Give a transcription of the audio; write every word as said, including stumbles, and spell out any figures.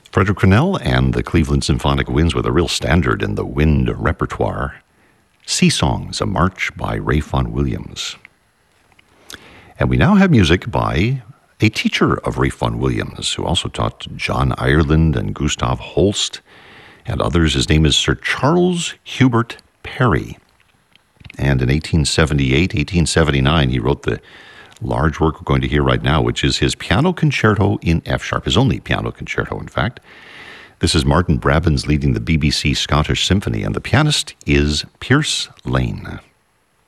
Frederick Crennel and the Cleveland Symphonic Winds with a real standard in the wind repertoire. Sea Songs, a march by Ray Vaughan Williams. And we now have music by a teacher of Ray Vaughan Williams, who also taught John Ireland and Gustav Holst and others. His name is Sir Charles Hubert Parry. And in eighteen seventy-eight, eighteen seventy-nine, he wrote the large work we're going to hear right now, which is his Piano Concerto in F-sharp, his only piano concerto, in fact. This is Martin Brabbins leading the B B C Scottish Symphony, and the pianist is Pierce Lane.